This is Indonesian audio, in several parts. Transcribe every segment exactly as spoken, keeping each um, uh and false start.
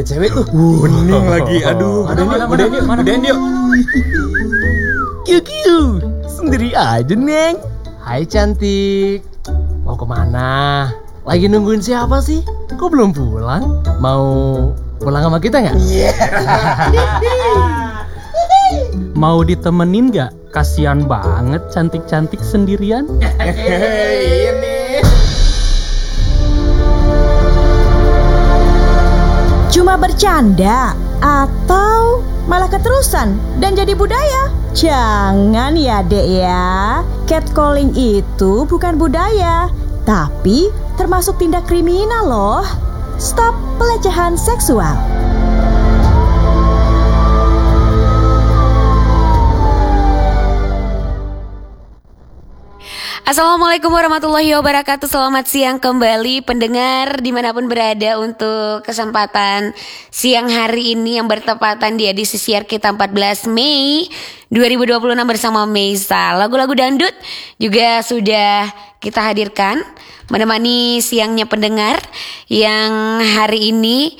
ada cewek tuh. Uh, bening lagi. Aduh, Mana, mana, mana, udahin yuk, mana, udahin yuk. Kiu kiu, sendiri aja Neng. Hai cantik, mau kemana? Lagi nungguin siapa sih? Kok belum pulang? Mau pulang sama kita nggak? Iya. Mau ditemenin gak? Kasian banget cantik-cantik sendirian. Ini. Cuma bercanda atau malah keterusan dan jadi budaya? Jangan ya dek ya. Catcalling itu bukan budaya, tapi termasuk tindak kriminal loh. Stop pelecehan seksual. Assalamualaikum warahmatullahi wabarakatuh. Selamat siang kembali pendengar dimanapun berada untuk kesempatan siang hari ini yang bertepatan di edisi siar kita empat belas Mei dua ribu dua puluh enam bersama Meisa. Lagu-lagu dangdut juga sudah kita hadirkan menemani siangnya pendengar yang hari ini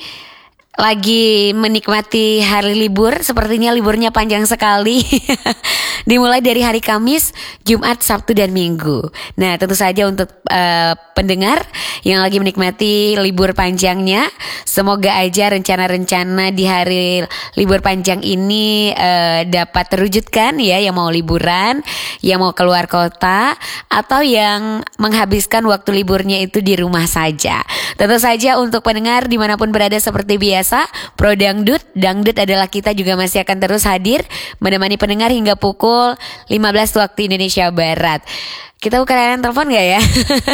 lagi menikmati hari libur. Sepertinya liburnya panjang sekali. Dimulai dari hari Kamis, Jumat, Sabtu, dan Minggu. Nah, tentu saja untuk uh, pendengar yang lagi menikmati libur panjangnya, semoga aja rencana-rencana di hari libur panjang ini uh, dapat terwujudkan ya. Yang mau liburan, yang mau keluar kota, atau yang menghabiskan waktu liburnya itu di rumah saja. Tentu saja untuk pendengar dimanapun berada seperti biasa, Pro Dangdut, Dangdut adalah kita juga masih akan terus hadir menemani pendengar hingga pukul lima belas waktu Indonesia Barat. Kita buka layanan telepon gak ya?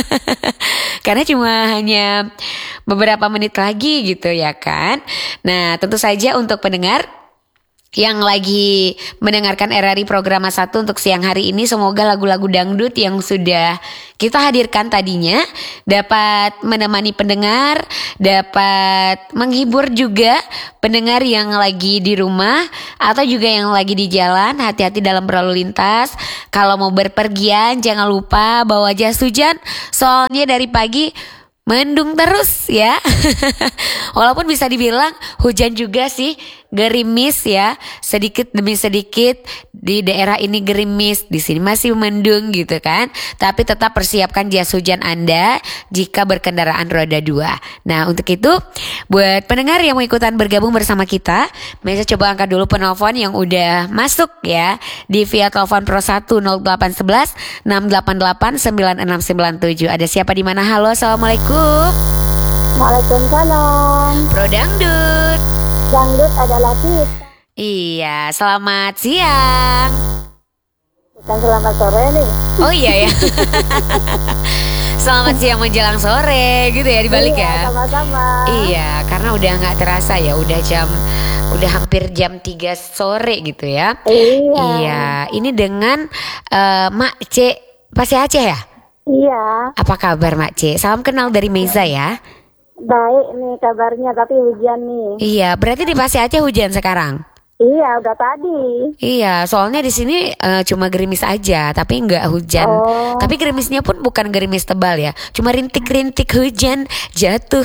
Karena cuma hanya beberapa menit lagi gitu ya kan. Nah, tentu saja untuk pendengar yang lagi mendengarkan R R I Programa satu untuk siang hari ini, semoga lagu-lagu dangdut yang sudah kita hadirkan tadinya dapat menemani pendengar, dapat menghibur juga pendengar yang lagi di rumah atau juga yang lagi di jalan. Hati-hati dalam berlalu lintas. Kalau mau berpergian jangan lupa bawa jas hujan, soalnya dari pagi mendung terus ya. Walaupun bisa dibilang hujan juga sih, gerimis ya, sedikit demi sedikit di daerah ini gerimis, di sini masih mendung gitu kan. Tapi tetap persiapkan jas hujan Anda jika berkendaraan roda dua. Nah, untuk itu buat pendengar yang mau ikutan bergabung bersama kita, Mesa coba angkat dulu penelpon yang udah masuk ya di via telepon Pro satu nol delapan satu satu enam delapan delapan sembilan enam sembilan tujuh. Ada siapa di mana? Halo, assalamualaikum. Waalaikumsalam. Pro Dangdut. Dangdut adalah kita. Iya, selamat siang. Bukan selamat sore nih. Oh iya ya. Selamat siang menjelang sore gitu ya dibalik iya, ya. Sama-sama. Iya, karena udah nggak terasa ya, udah jam udah hampir jam tiga sore gitu ya. Iya. Iya, ini dengan uh, Mak C Pasi Aceh ya? Iya. Apa kabar Mak C? Salam kenal dari Meiza ya. Baik nih kabarnya, tapi hujan nih. Iya, berarti di Pasi Aceh hujan sekarang. Iya, udah tadi. Iya, soalnya di sini uh, cuma gerimis aja, tapi nggak hujan. Oh. Tapi gerimisnya pun bukan gerimis tebal ya, cuma rintik-rintik hujan jatuh.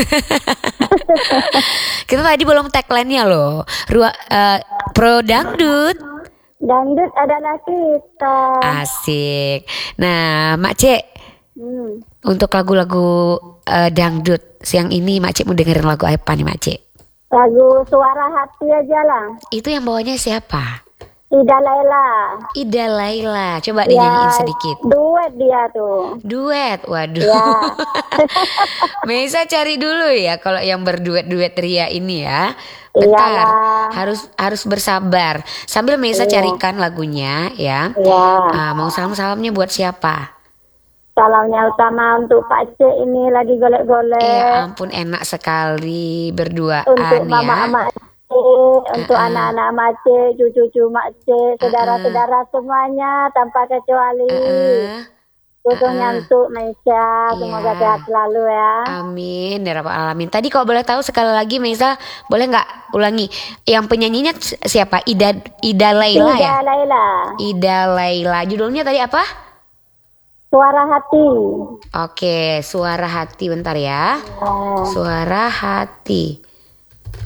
Kita tadi belum tagline-nya loh. Rua, uh, Pro Dangdut. Dangdut adalah kita. Asik. Nah, Mak Cek, Hmm. untuk lagu-lagu uh, dangdut siang ini Mak Cek mau dengerin lagu apa nih Mak Cek? Lagu Suara Hati aja lah. Itu yang bawanya siapa? Ida Laila. Ida Laila. Coba Ya, dinyanyiin sedikit. duet dia tuh. Duet, waduh. Ya. Mesa cari dulu ya kalau yang berduet-duet Ria ini ya. Bentar, Iyalah. harus harus bersabar. Sambil Mesa Iya. carikan lagunya ya. Ya. Ah, mau salam-salamnya buat siapa? Salamnya utama untuk Pak C ini lagi golek-golek. Eh ampun, enak sekali berduaan Untuk mama ya. Mak C, untuk Uh-uh. anak-anak Mak C, cucu-cucu Mak C, saudara-saudara semuanya tanpa kecuali. Uh-uh. Khususnya Uh-uh. untuk Maisha, semoga Iya. sehat selalu ya. Amin ya rabbal alamin. Tadi kalau boleh tahu sekali lagi Mesa, boleh nggak ulangi yang penyanyinya siapa? Ida Ida Laila Ida ya? Laila, Ida Laila. Judulnya tadi apa? Suara Hati. Oke, Suara Hati, bentar ya. Oh. Suara Hati.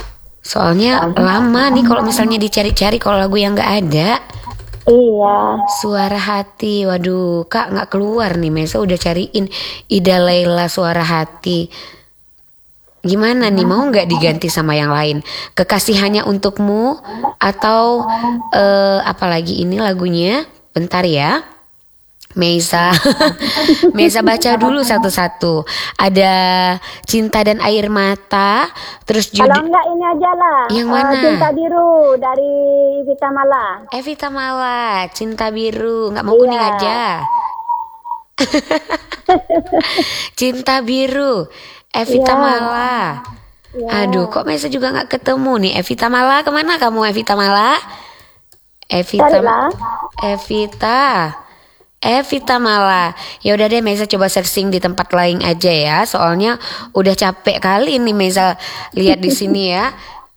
Soalnya lama nih kalau misalnya dicari-cari kalau lagu yang nggak ada. Iya. Suara hati, waduh kak nggak keluar nih. Mesa udah cariin Ida Laila suara hati. Gimana nih, mau nggak diganti sama yang lain? Kekasih hanya untukmu atau eh, apalagi ini lagunya? Bentar ya. Mesa, Mesa baca dulu satu-satu. Ada Cinta dan Air Mata, terus Kalau judul enggak ini aja lah. Yang eh, mana? Cinta Biru dari Vita Mala. Evita Mala, Cinta Biru, nggak mau kuning Iya. aja. Cinta Biru, Evita Iya. Mala. Iya. Aduh, kok Mesa juga nggak ketemu nih. Evita Mala, kemana kamu Evita Mala? Evita, Carilah. Evita, Evita Mala. Ya udah deh, Mesa coba searching di tempat lain aja ya. Soalnya udah capek kali nih Mesa lihat di sini ya.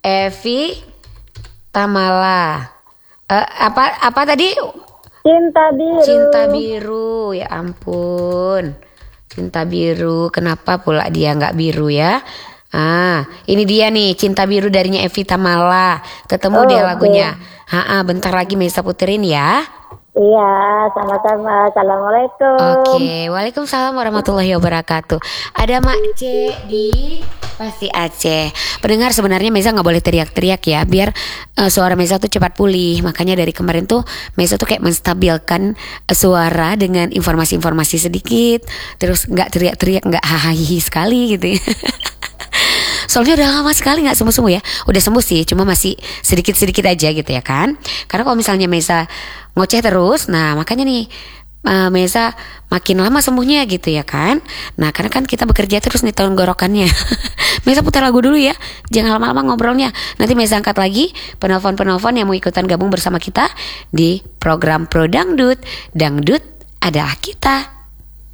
Evita Mala. Eh, apa apa tadi? Cinta Biru. Cinta Biru, ya ampun. Cinta Biru, kenapa pula dia nggak biru ya? Ah, ini dia nih Cinta Biru darinya Evita Mala. Ketemu Oh, deh oke. lagunya. Ha, bentar lagi Mesa puterin ya. Iya, sama-sama. Assalamualaikum. Oke, waalaikumsalam warahmatullahi wabarakatuh. Ada Mak C di pasti Aceh. Pendengar, sebenarnya Mesa nggak boleh teriak-teriak ya, biar uh, suara Mesa tuh cepat pulih. Makanya dari kemarin tuh Mesa tuh kayak menstabilkan uh, suara dengan informasi-informasi sedikit, terus nggak teriak-teriak, nggak hahaha sekali gitu ya. Soalnya udah lama sekali gak sembuh-sembuh ya. Udah sembuh sih, cuma masih sedikit-sedikit aja gitu ya kan. Karena kalau misalnya Mesa ngoceh terus, nah makanya nih uh, Mesa makin lama sembuhnya gitu ya kan. Nah karena kan kita bekerja terus nih tenggorokannya. Mesa putar lagu dulu ya, jangan lama-lama ngobrolnya. Nanti Mesa angkat lagi penelpon-penelpon yang mau ikutan gabung bersama kita di program Pro Dangdut. Dangdut adalah kita.